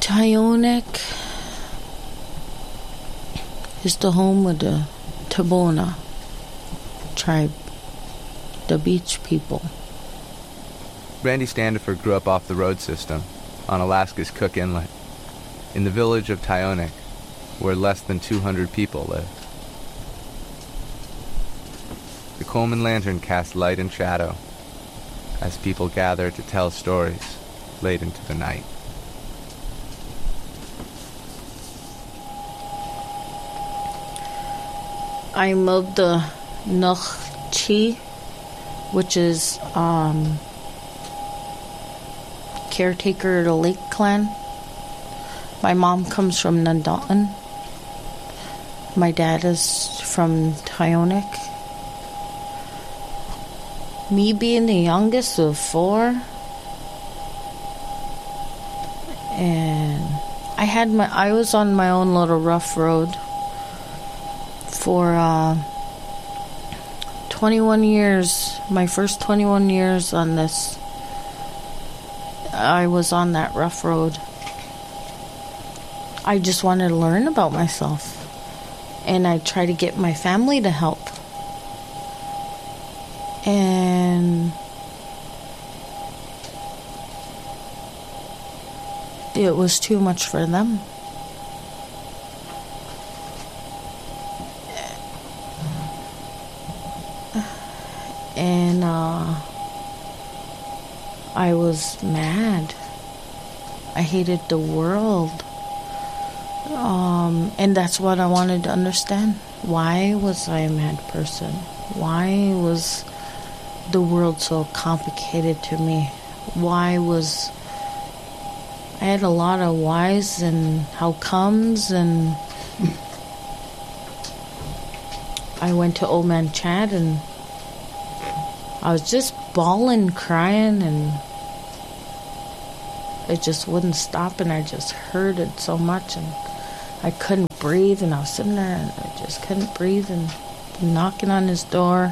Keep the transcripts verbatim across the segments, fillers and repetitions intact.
Tyonek is the home of the Tabona tribe, the beach people. Brandy Standifer grew up off the road system on Alaska's Cook Inlet, in the village of Tyonek, where less than two hundred people live. The Coleman Lantern casts light and shadow as people gather to tell stories late into the night. I'm of the Nukchi, which is um, caretaker of the Lake Clan. My mom comes from Nundawn. My dad is from Tyonek. Me being the youngest of four, and I had my I was on my own little rough road for uh, twenty-one years. My first twenty-one years on this, I was on that rough road. I just wanted to learn about myself, and I tried to get my family to help. And it was too much for them. And uh, I was mad. I hated the world. Um, and that's what I wanted to understand. Why was I a mad person? Why was the world so complicated to me? Why was... I had a lot of whys and how comes, and I went to Old Man Chad, and I was just bawling, crying, and it just wouldn't stop, and I just heard it so much, and I couldn't breathe, and I was sitting there, and I just couldn't breathe, and knocking on his door.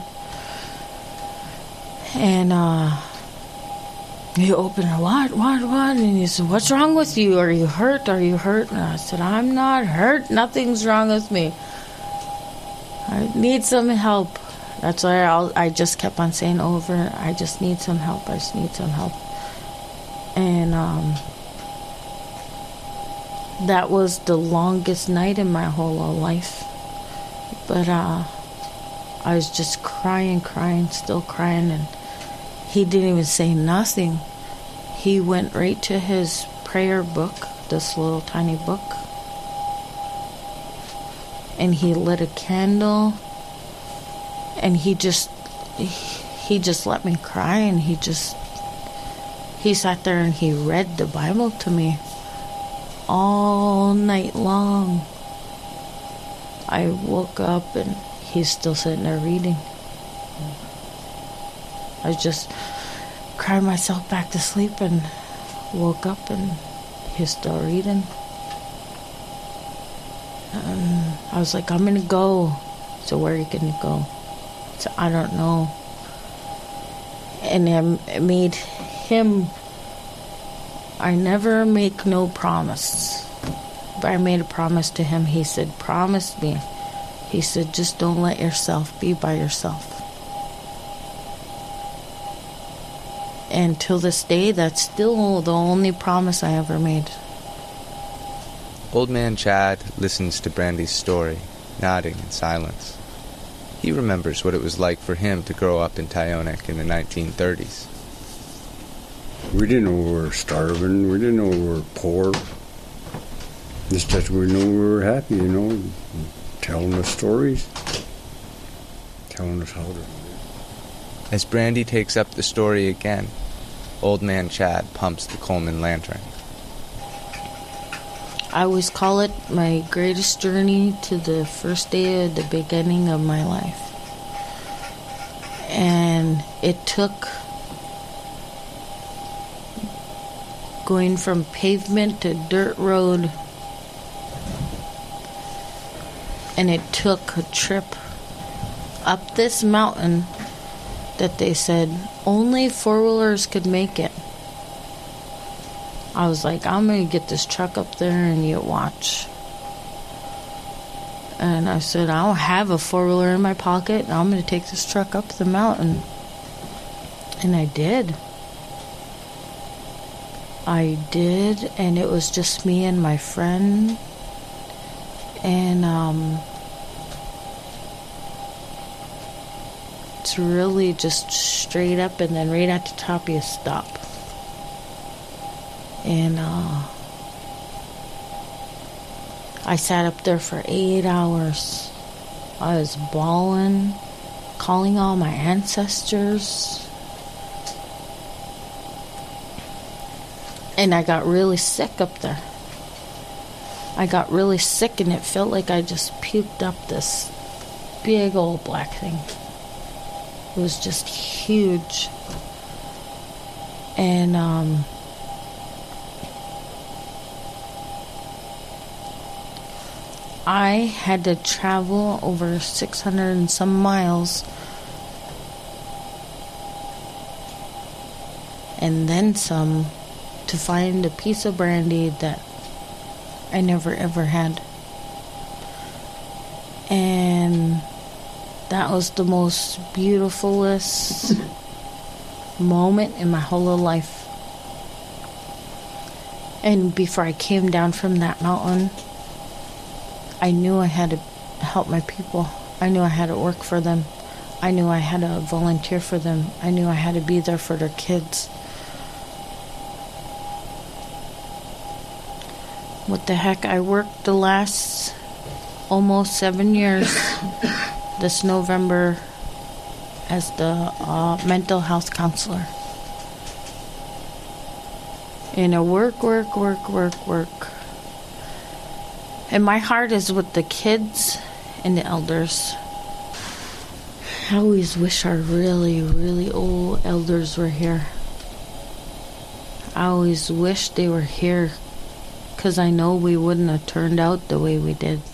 And uh, he opened it, what, what, what? And he said, what's wrong with you? Are you hurt? Are you hurt? And I said, I'm not hurt. Nothing's wrong with me. I need some help. That's why I'll, I just kept on saying over, I just need some help. I just need some help. And um, that was the longest night in my whole life. But uh, I was just crying, crying, still crying, and he didn't even say nothing. He went right to his prayer book, this little tiny book, and he lit a candle, and he just he just let me cry, and he just he sat there and he read the Bible to me all night long. I woke up and he's still sitting there reading. I just cried myself back to sleep and woke up and he's still reading. Um, I was like, I'm going to go. So where are you going to go? So I don't know. And I made him, I never make no promise. But I made a promise to him. He said, promise me. He said, just don't let yourself be by yourself. And till this day, that's still the only promise I ever made. Old Man Chad listens to Brandy's story, nodding in silence. He remembers what it was like for him to grow up in Tyonek in the nineteen thirties. We didn't know we were starving. We didn't know we were poor. Just that we knew we were happy, you know, telling us stories, telling us how to... As Brandy takes up the story again, Old Man Chad pumps the Coleman Lantern. I always call it my greatest journey to the first day of the beginning of my life. And it took going from pavement to dirt road, and it took a trip up this mountain that they said only four-wheelers could make it. I was like, I'm going to get this truck up there and you watch. And I said, I don't have a four-wheeler in my pocket, and I'm going to take this truck up the mountain. And I did. I did, and it was just me and my friend. And um, it's really just straight up, and then right at the top you stop. And uh, I sat up there for eight hours. I was bawling, calling all my ancestors. And I got really sick up there. I got really sick, and it felt like I just puked up this big old black thing. It was just huge. And um, I had to travel over six hundred and some miles, and then some, to find a piece of brandy that I never ever had. And that was the most beautifulest moment in my whole life. And before I came down from that mountain, I knew I had to help my people. I knew I had to work for them. I knew I had to volunteer for them. I knew I had to be there for their kids. What the heck, I worked the last almost seven years this November as the uh, mental health counselor. And I work, work, work, work, work. And my heart is with the kids and the elders. I always wish our really, really old elders were here. I always wish they were here, because I know we wouldn't have turned out the way we did.